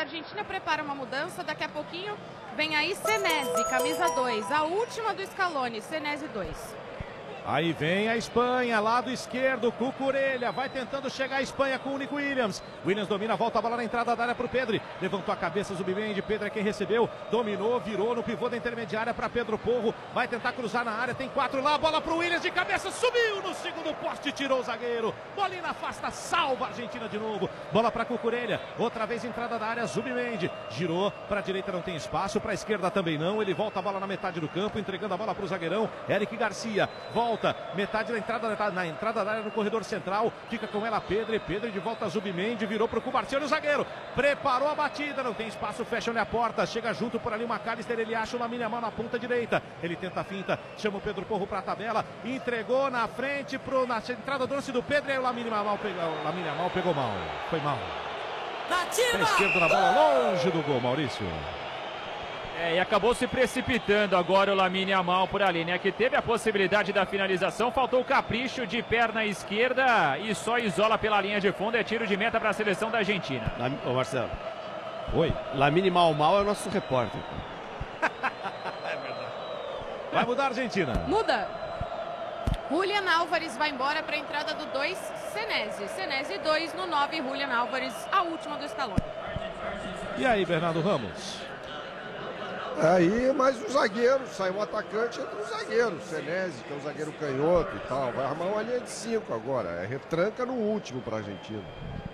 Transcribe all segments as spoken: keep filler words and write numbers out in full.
da Argentina prepara uma mudança. Daqui a pouquinho vem aí Senesi, camisa dois. A última do Scaloni, Senesi dois. Aí vem a Espanha, lado esquerdo, Cucurella, vai tentando chegar a Espanha com o Nico Williams. Williams domina, volta a bola na entrada da área para o Pedro. Levantou a cabeça, Zubimendi, Pedro é quem recebeu, dominou, virou no pivô da intermediária para Pedro Porro. Vai tentar cruzar na área, tem quatro lá, bola para o Williams de cabeça, subiu no segundo poste, tirou o zagueiro. Bolinha afasta, salva a Argentina de novo. Bola para Cucurella, outra vez entrada da área, Zubimendi. Girou para a direita, não tem espaço, para a esquerda também não. Ele volta a bola na metade do campo, entregando a bola para o zagueirão, Eric Garcia. Volta. Volta, metade da entrada, na entrada da área no corredor central, fica com ela Pedro, Pedro de volta a Zubimendi, virou para o Cubarci, olha o zagueiro, preparou a batida, não tem espaço, fecha-lhe a porta, chega junto por ali o McAllister, ele acha o Lamine Yamal na ponta direita, ele tenta a finta, chama o Pedro Porro para a tabela, entregou na frente, pro, na entrada do lance do Pedro, e aí o Lamine Yamal pegou, o Lamine Yamal pegou mal, foi mal. Pé esquerdo na bola, longe do gol, Maurício. É, e acabou se precipitando agora o Lamine Yamal por ali, né? Que teve a possibilidade da finalização, faltou o capricho de perna esquerda e só isola pela linha de fundo. É tiro de meta para a seleção da Argentina. Ô Marcelo. Oi. Lamine Mal Mal é o nosso repórter. É verdade. Vai mudar a Argentina. Muda. Julian Álvares vai embora para a entrada do dois, Senesi. Senesi dois no nove, Julian Álvares, a última do Scaloni. E aí, Bernardo Ramos? Aí, mais um zagueiro, sai um atacante, entra um zagueiro, Senesi, que é um zagueiro canhoto e tal. Vai armar uma linha de cinco agora, é retranca no último para a Argentina.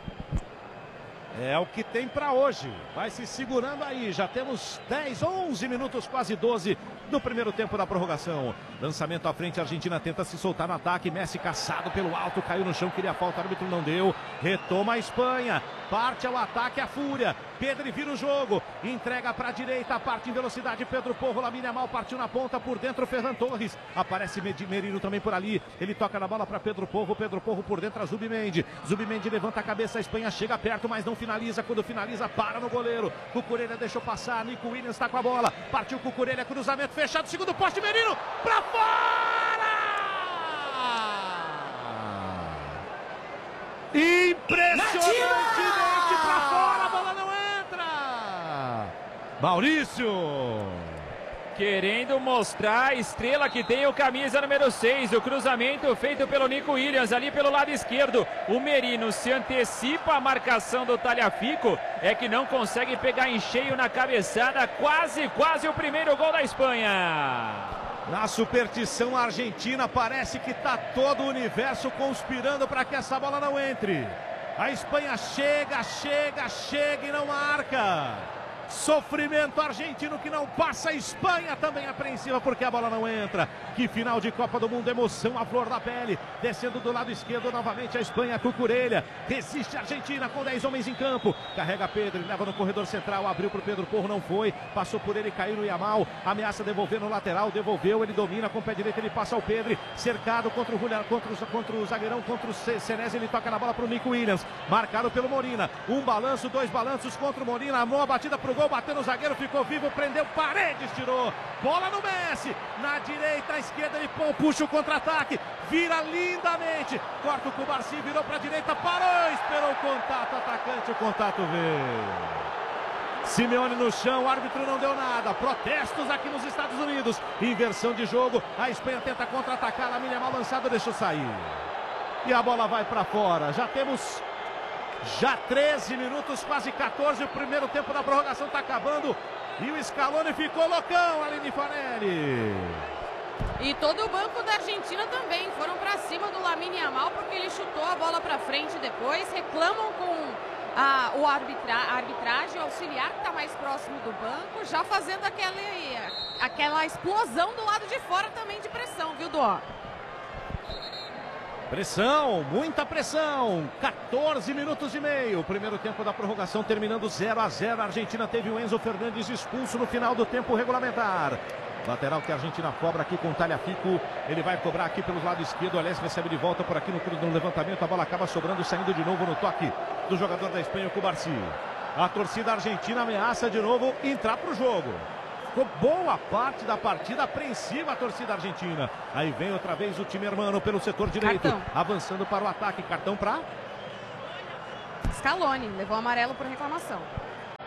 É o que tem para hoje, vai se segurando aí, já temos dez, onze minutos, quase doze no primeiro tempo da prorrogação. Lançamento à frente, a Argentina tenta se soltar no ataque, Messi caçado pelo alto, caiu no chão, queria falta, o árbitro não deu, retoma a Espanha, parte ao ataque a Fúria, Pedro vira o jogo, entrega para a direita, parte em velocidade, Pedro Porro, Lamine Yamal partiu na ponta, por dentro Ferran Torres, aparece Merino também por ali, ele toca na bola para Pedro Porro, Pedro Porro por dentro a Zubimendi, Zubimendi levanta a cabeça, a Espanha chega perto, mas não finaliza, quando finaliza para no goleiro, Cucurella deixou passar, Nico Williams está com a bola, partiu Cucurella, cruzamento fechado, segundo poste, Merino, para fora! Impressionantemente para fora, a bola não entra! Maurício! Querendo mostrar a estrela que tem o camisa número seis. O cruzamento feito pelo Nico Williams ali pelo lado esquerdo. O Merino se antecipa a marcação do Tagliafico. É que não consegue pegar em cheio na cabeçada. Quase, quase o primeiro gol da Espanha. Na superstição argentina, parece que está todo o universo conspirando para que essa bola não entre. A Espanha chega, chega, chega e não marca. Sofrimento argentino que não passa, a Espanha também apreensiva porque a bola não entra. Que final de Copa do Mundo, emoção à flor da pele. Descendo do lado esquerdo novamente a Espanha, Cucurella. Resiste a Argentina com dez homens em campo. Carrega Pedro, leva no corredor central, abriu para o Pedro Porro, não foi. Passou por ele, caiu no Yamal. Ameaça devolver no lateral, devolveu, ele domina com o pé direito, ele passa ao Pedro. Cercado contra o, Julián, contra o, contra o zagueirão, contra o Senesi, ele toca na bola para o Nico Williams. Marcado pelo Molina. Um balanço, dois balanços contra o Molina. Amou a batida para o gol, bateu no zagueiro, ficou vivo, prendeu, Paredes, tirou, bola no Messi, na direita, à esquerda, ele puxa o contra-ataque, vira lindamente, corta o Cubarci, virou para a direita, parou, esperou o contato, atacante, o contato veio. Simeone no chão, o árbitro não deu nada, protestos aqui nos Estados Unidos, inversão de jogo, a Espanha tenta contra-atacar, Lamine Yamal lançado, deixou sair, e a bola vai para fora, já temos... Já treze minutos, quase quatorze, o primeiro tempo da prorrogação está acabando. E o Scaloni ficou loucão, Aline Fanelli. E todo o banco da Argentina também foram para cima do Lamine Yamal porque ele chutou a bola para frente depois. Reclamam com a, o arbitra, a arbitragem, o auxiliar que está mais próximo do banco, já fazendo aquela, aquela explosão do lado de fora também de pressão, viu, Duó? Pressão, muita pressão, quatorze minutos e meio, primeiro tempo da prorrogação terminando zero a zero, a Argentina teve o Enzo Fernandes expulso no final do tempo regulamentar. Lateral que a Argentina cobra aqui com o Tagliafico, ele vai cobrar aqui pelo lado esquerdo, o Alés recebe de volta por aqui no, no levantamento, a bola acaba sobrando, saindo de novo no toque do jogador da Espanha, o Cubarci. A torcida argentina ameaça de novo entrar para o jogo. Ficou boa parte da partida, apreensiva a torcida argentina. Aí vem outra vez o time hermano pelo setor direito, cartão. Avançando para o ataque, cartão para... Scaloni, levou amarelo por reclamação.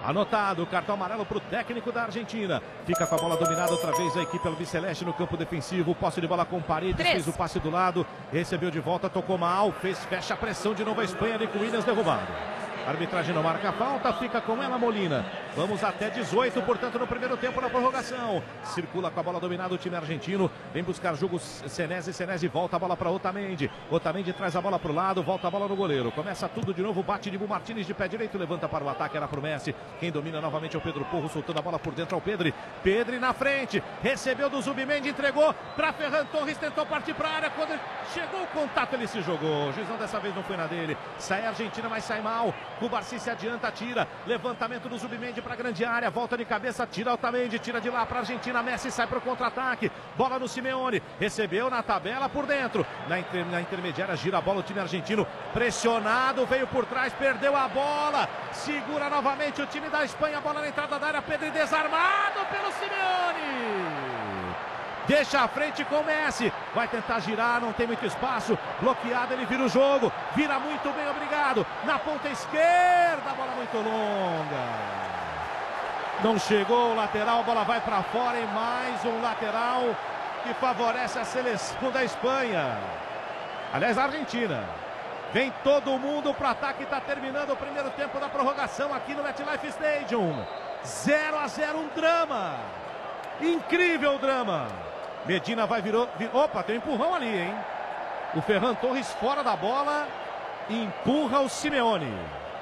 Anotado, cartão amarelo para o técnico da Argentina. Fica com a bola dominada outra vez a equipe albiceleste no campo defensivo. Posse de bola com Paredes, Três. fez o passe do lado, recebeu de volta, tocou mal, fez, fecha a pressão de novo a Espanha, Nico Williams derrubado. A arbitragem não marca a falta, fica com ela Molina. Vamos até dezoito, portanto, no primeiro tempo na prorrogação. Circula com a bola dominada o time argentino. Vem buscar jogo Senesi, Senesi volta a bola para Otamendi. Otamendi traz a bola para o lado, volta a bola no goleiro. Começa tudo de novo, bate de Bu Martínez de pé direito, levanta para o ataque, era para o Messi. Quem domina novamente é o Pedro Porro, soltando a bola por dentro ao Pedri. Pedri na frente, recebeu do Zubimendi, entregou para Ferran Torres, tentou partir para a área. Quando chegou o contato, ele se jogou. O Gizão dessa vez não foi na dele. Sai a Argentina, mas sai mal. O Barci se adianta, tira. Levantamento do Zubimendi para a grande área. Volta de cabeça, tira Otamendi, tira de lá para a Argentina. Messi sai para o contra-ataque. Bola no Simeone. Recebeu na tabela por dentro. Na, inter, na intermediária, gira a bola o time argentino. Pressionado, veio por trás, perdeu a bola. Segura novamente o time da Espanha. Bola na entrada da área. Pedro desarmado pelo Simeone. Deixa a frente com o Messi. Vai tentar girar, não tem muito espaço. Bloqueado, ele vira o jogo. Vira muito bem, obrigado. Na ponta esquerda, bola muito longa. Não chegou o lateral, a bola vai para fora e mais um lateral que favorece a seleção da Espanha. Aliás, a Argentina. Vem todo mundo para o ataque, está terminando o primeiro tempo da prorrogação aqui no MetLife Stadium. zero a zero, um drama. Incrível drama. Medina vai virou, vir, opa, tem um empurrão ali, hein? O Ferran Torres fora da bola, empurra o Simeone.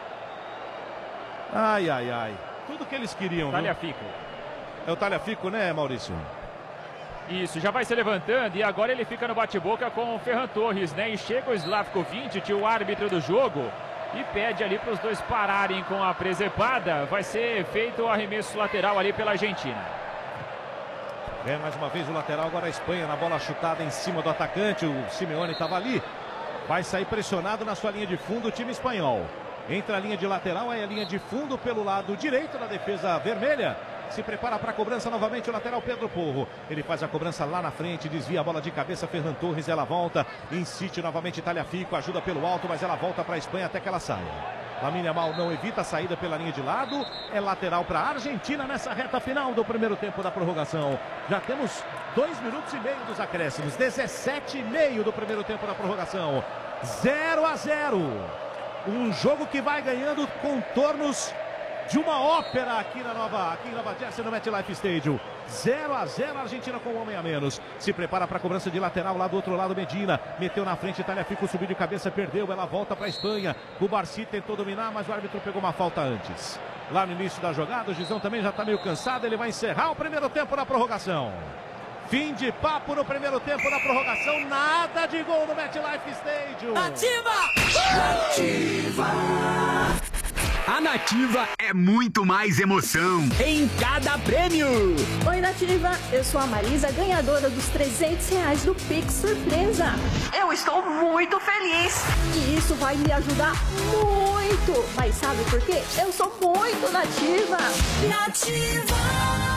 Ai, ai, ai. Tudo que eles queriam, Tagliafico. É o Tagliafico, né, Maurício? Isso, já vai se levantando e agora ele fica no bate-boca com o Ferran Torres, né? E chega o Slavko Vincic, o árbitro do jogo, e pede ali para os dois pararem com a presepada. Vai ser feito o arremesso lateral ali pela Argentina. É mais uma vez o lateral, agora a Espanha na bola chutada em cima do atacante. O Simeone estava ali. Vai sair pressionado na sua linha de fundo o time espanhol. Entra a linha de lateral, aí a linha de fundo pelo lado direito da defesa vermelha. Se prepara para a cobrança novamente o lateral Pedro Porro. Ele faz a cobrança lá na frente, desvia a bola de cabeça, Ferran Torres, ela volta. Insiste novamente Tagliafico, ajuda pelo alto, mas ela volta para a Espanha até que ela saia. Lamine Yamal não evita a saída pela linha de lado. É lateral para a Argentina nessa reta final do primeiro tempo da prorrogação. Já temos dois minutos e meio dos acréscimos. dezessete e meio do primeiro tempo da prorrogação. zero a zero. Um jogo que vai ganhando contornos de uma ópera aqui na Nova, aqui em Nova Jersey, no MetLife Stadium. zero a zero, a Argentina com um homem a menos. Se prepara para a cobrança de lateral lá do outro lado, Medina. Meteu na frente, Tagliafico subiu de cabeça, perdeu. Ela volta para a Espanha. O Barci tentou dominar, mas o árbitro pegou uma falta antes. Lá no início da jogada, o Gizão também já está meio cansado. Ele vai encerrar o primeiro tempo da prorrogação. Fim de papo no primeiro tempo da prorrogação. Nada de gol no MetLife Stadium. Nativa! Nativa! A Nativa é muito mais emoção em cada prêmio. Oi, Nativa. Eu sou a Marisa, ganhadora dos trezentos reais do Pix Surpresa. Eu estou muito feliz. E isso vai me ajudar muito. Mas sabe por quê? Eu sou muito nativa. Nativa!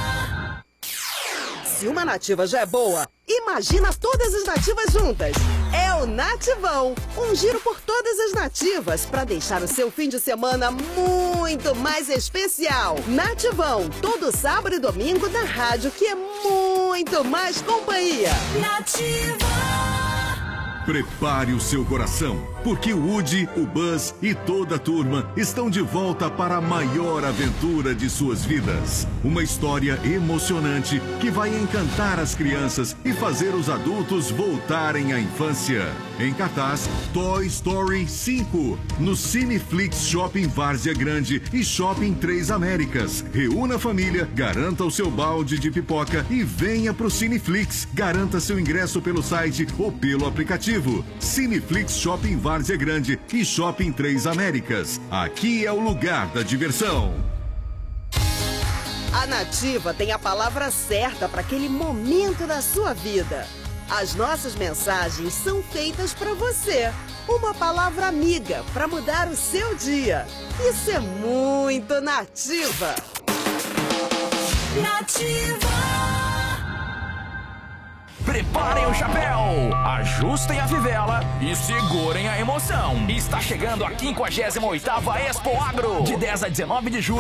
Se uma nativa já é boa, imagina todas as nativas juntas. É o Nativão, um giro por todas as nativas para deixar o seu fim de semana muito mais especial. Nativão, todo sábado e domingo na rádio que é muito mais companhia. Nativa! Prepare o seu coração, porque o Woody, o Buzz e toda a turma estão de volta para a maior aventura de suas vidas. Uma história emocionante que vai encantar as crianças e fazer os adultos voltarem à infância. Em cartaz, Toy Story cinco, no Cineflix Shopping Várzea Grande e Shopping Três Américas. Reúna a família, garanta o seu balde de pipoca e venha pro Cineflix. Garanta seu ingresso pelo site ou pelo aplicativo. Cineflix Shopping Várzea Grande e Shopping Três Américas. Aqui é o lugar da diversão. A Nativa tem a palavra certa para aquele momento da sua vida. As nossas mensagens são feitas para você. Uma palavra amiga para mudar o seu dia. Isso é muito Nativa. Nativa! Preparem o chapéu, ajustem a fivela e segurem a emoção. Está chegando a quinquagésima oitava Expo Agro, de dez a dezenove de julho.